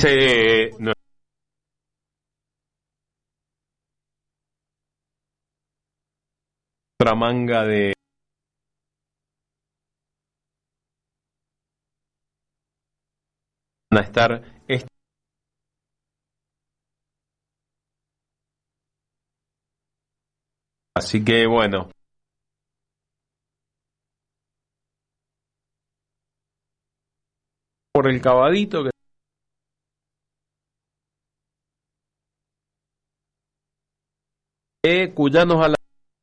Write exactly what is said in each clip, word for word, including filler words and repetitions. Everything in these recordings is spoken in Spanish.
Sí, nuestra manga de van a estar est- así que bueno, por el cabadito que eh, cuyanos a la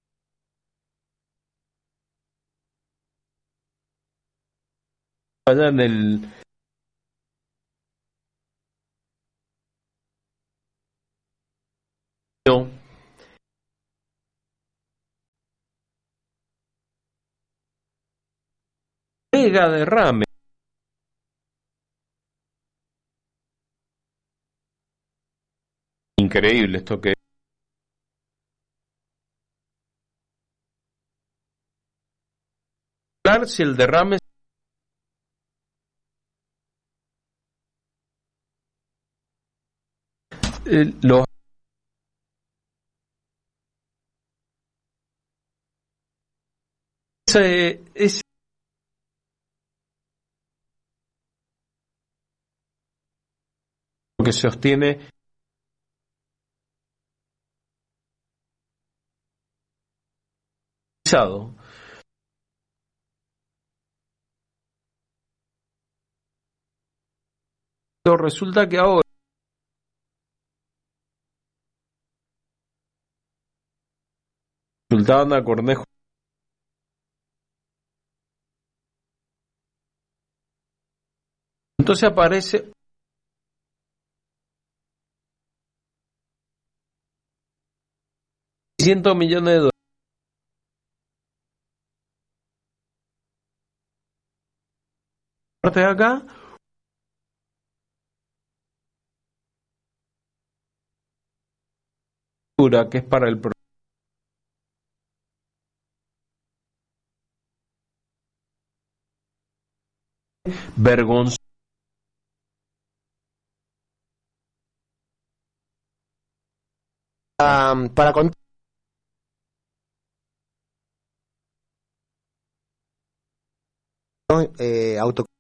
allá en el no, mega derrame, increíble esto que hablar si el derrame eh, los ese, ese que se sostiene pisado. Pero resulta que ahora resultaban a Cornejo. Entonces aparece cientos millones de dólares. Parte de acá, que es para el vergonzoso. Um, para contar eh, auto